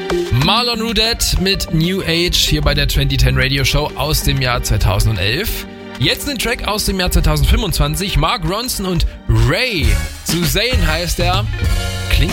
Marlon Rudet mit New Age hier bei der 2010 Radio Show aus dem Jahr 2011. Jetzt ein Track aus dem Jahr 2025. Mark Ronson und Ray. Suzanne heißt er.